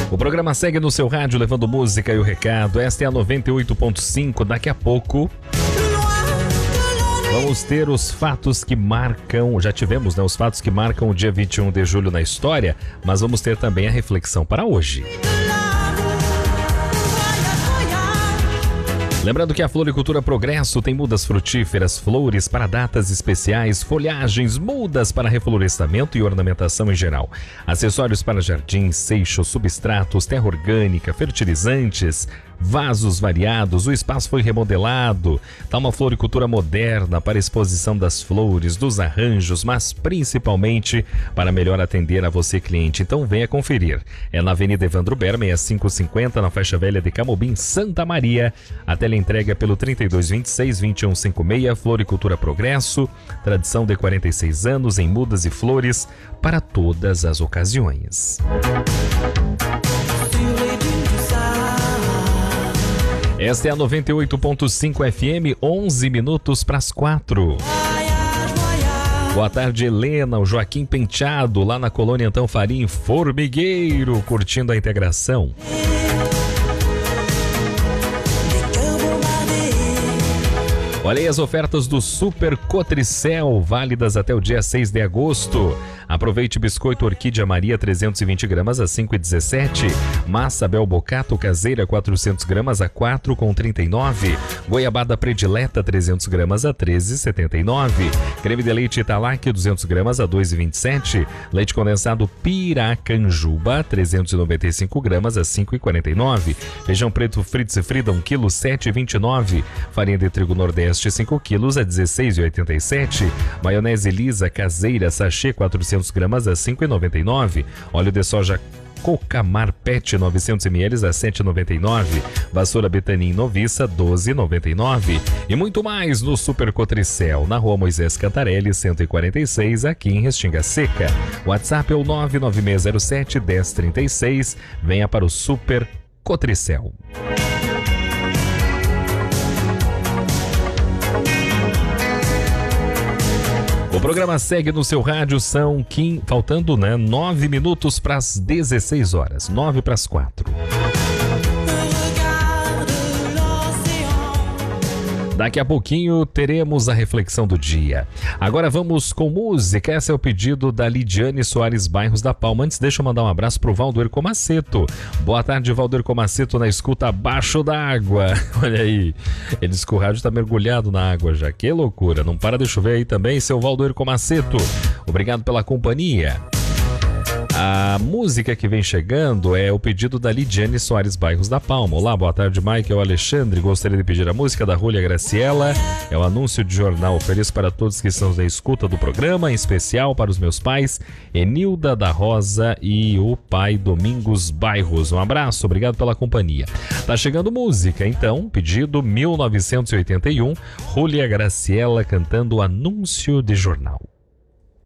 O programa segue no seu rádio levando música e o recado. Esta é a 98.5. Daqui a pouco vamos ter os fatos que marcam, já tivemos, né, os fatos que marcam o dia 21 de julho na história, mas vamos ter também a reflexão para hoje. Lembrando que a Floricultura Progresso tem mudas frutíferas, flores para datas especiais, folhagens, mudas para reflorestamento e ornamentação em geral, acessórios para jardins, seixos, substratos, terra orgânica, fertilizantes, vasos variados. O espaço foi remodelado, tá uma floricultura moderna para exposição das flores, dos arranjos, mas principalmente para melhor atender a você, cliente. Então venha conferir. É na Avenida Evandro Ber, 6550, na faixa velha de Camobim, Santa Maria. A teleentrega pelo 3226-2156. Floricultura Progresso, tradição de 46 anos em mudas e flores para todas as ocasiões. Esta é a 98.5 FM, 11 minutos para as 4. Boa tarde, Helena, o Joaquim Penteado, lá na colônia Antão Farim, Formigueiro, curtindo a integração. Olha aí as ofertas do Super Cotricel, válidas até o dia 6 de agosto. Aproveite biscoito Orquídea Maria 320 gramas a 5,17. Massa Bel Bocato caseira 400 gramas a 4,39. Goiabada Predileta 300 gramas a 13,79. Creme de leite Italac 200 gramas a 2,27. Leite condensado Piracanjuba 395 gramas a 5,49. Feijão preto Fritz e Frida 1 kg 7,29. Farinha de trigo Nordeste 5 kg a 16,87. Maionese Lisa caseira sachê 400 gramas a 5,99. Óleo de soja Cocamar Pet 900 ml a 7,99. Vassoura Betanin Noviça 12,99. E muito mais no Super Cotricel, na Rua Moisés Cantarelli 146, aqui em Restinga Seca. WhatsApp é o 99607-1036. Venha para o Super Cotricel. O programa segue no seu rádio, faltando 9 minutos para as 16 horas, 9 para as 4. Daqui a pouquinho teremos a reflexão do dia. Agora vamos com música. Esse é o pedido da Lidiane Soares Bairros da Palma. Antes, deixa eu mandar um abraço pro Valdir Comaceto. Boa tarde, Valdir Comaceto, na escuta abaixo d'água. Olha aí, ele diz que o rádio tá mergulhado na água já. Que loucura. Não para de chover aí também, seu Valdir Comaceto. Obrigado pela companhia. A música que vem chegando é o pedido da Lidiane Soares Bairros da Palma. Olá, boa tarde, Mike, é o Alexandre. Gostaria de pedir a música da Júlia Graciela. É o anúncio de jornal. Feliz para todos que estão na escuta do programa, em especial para os meus pais, Enilda da Rosa e o pai Domingos Bairros. Um abraço, obrigado pela companhia. Tá chegando música, então, pedido 1981, Júlia Graciela cantando o anúncio de jornal.